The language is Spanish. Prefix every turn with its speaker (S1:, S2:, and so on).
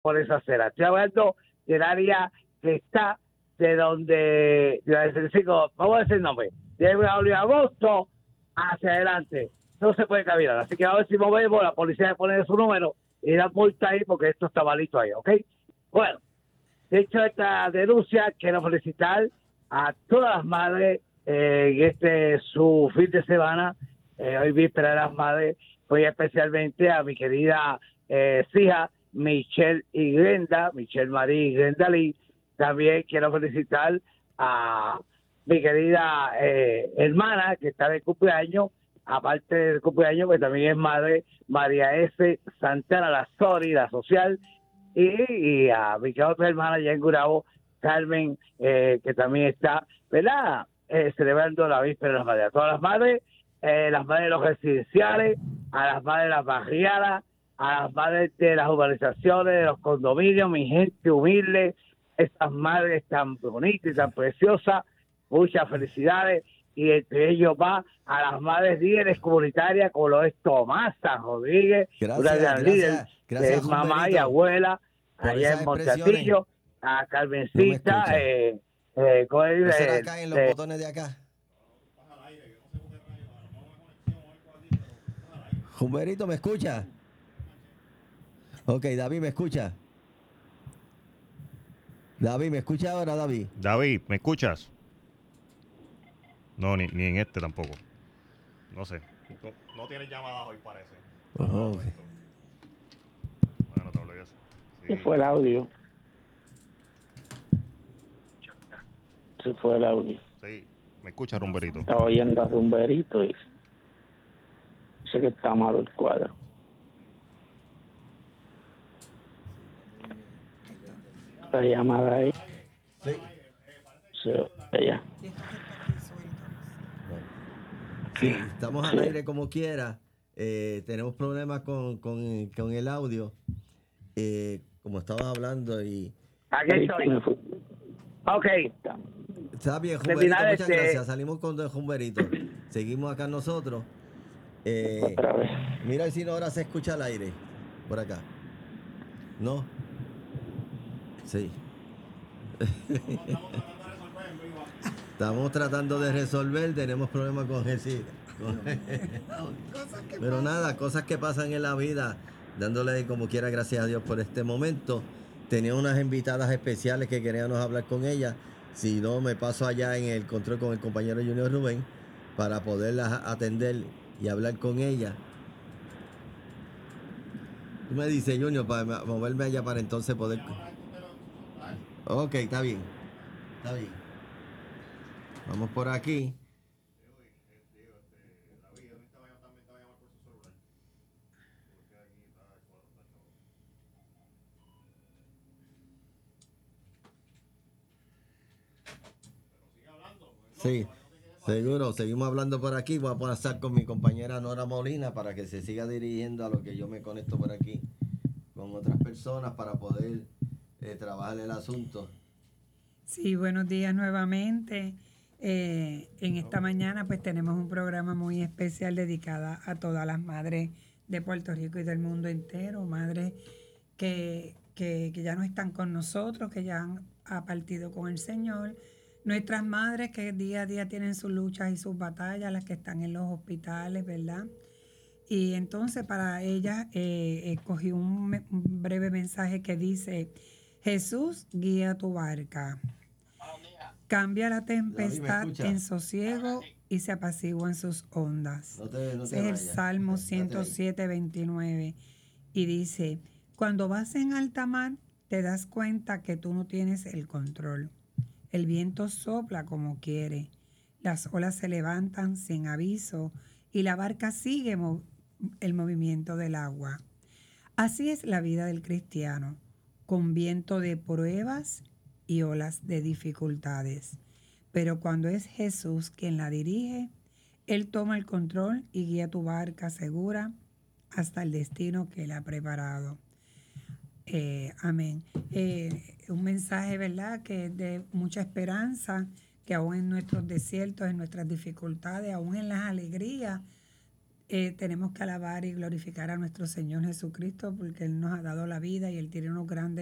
S1: por esa acera. Estoy hablando del área que está de donde, de la 65, vamos a decir el nombre, de Braulio Agosto hacia adelante. No se puede caminar. Así que a ver si movemos, la policía le pone su número y da multa ahí porque esto está malito ahí, ¿ok? Bueno, dicho esta denuncia, quiero felicitar a todas las madres en este su fin de semana, hoy víspera de las madres, voy especialmente a mi querida hija Michelle y Glenda, Michelle Marie y Glenda Lee. También quiero felicitar a mi querida hermana que está de cumpleaños, aparte del cumpleaños, que también es madre, María S. Santana, la Sori, la social, y a mi otra hermana ya en Gurabo, Carmen, que también está, ¿verdad? Celebrando la víspera de las madres. A todas las madres de los residenciales, a las madres de las barriadas, a las madres de las urbanizaciones, de los condominios, mi gente humilde, estas madres tan bonitas y tan preciosas, muchas felicidades. Y entre ellos va a las madres líderes comunitarias como lo es Tomasa Rodríguez, una gran líder que es mamá y abuela allá en Montatillo, a Carmencita,
S2: ¿No será acá en los botones de acá? Humberito, ¿me escucha? Ok, David, ¿me escucha? David, ¿me escucha ahora, David?
S3: David, ¿me escuchas? No, ni en este tampoco. No sé. No tienes llamadas hoy, parece.
S2: Oh, okay.
S3: Bueno, te lo digo.
S4: Se fue el audio. Se fue el audio.
S3: Sí, me escucha, Rumberito.
S4: Estaba oyendo a Rumberito y sé que está malo el cuadro. La llamada ahí. Sí. Ella.
S2: Sí, estamos al aire como quiera. Tenemos problemas con el audio. Como estabas hablando y...
S1: Aquí estoy. Ok.
S2: Está bien, Humberito, muchas gracias. Salimos con Humberito. Seguimos acá nosotros. Mira si no ahora se escucha al aire. Por acá. ¿No? Sí. Estamos tratando de resolver, tenemos problemas con el sí. Pero nada, cosas que pasan en la vida, dándole como quiera gracias a Dios por este momento. Tenía unas invitadas especiales que queríamos hablar con ellas. Si no, me paso allá en el control con el compañero Junior Rubén para poderlas atender y hablar con ellas. Tú me dices, Junior, para moverme allá para entonces poder... Ok, está bien. Está bien. Vamos por aquí. Sí, seguro. Seguimos hablando por aquí. Voy a pasar con mi compañera Nora Molina para que se siga dirigiendo a lo que yo me conecto por aquí con otras personas para poder trabajar el asunto.
S5: Sí, buenos días nuevamente. En esta mañana pues tenemos un programa muy especial dedicado a todas las madres de Puerto Rico y del mundo entero, madres que ya no están con nosotros, que ya han partido con el Señor, nuestras madres que día a día tienen sus luchas y sus batallas, las que están en los hospitales, ¿verdad? Y entonces para ellas escogí un breve mensaje que dice: Jesús guía tu barca. Cambia la tempestad en sosiego y se apacigua en sus ondas. Ese es el Salmo 107, 29. Y dice: cuando vas en alta mar, te das cuenta que tú no tienes el control. El viento sopla como quiere. Las olas se levantan sin aviso y la barca sigue el movimiento del agua. Así es la vida del cristiano, con viento de pruebas y olas de dificultades. Pero cuando es Jesús quien la dirige, Él toma el control y guía tu barca segura hasta el destino que Él ha preparado. Amén. Un mensaje, ¿verdad?, que es de mucha esperanza, que aún en nuestros desiertos, en nuestras dificultades, aún en las alegrías, tenemos que alabar y glorificar a nuestro Señor Jesucristo porque Él nos ha dado la vida y Él tiene unos grandes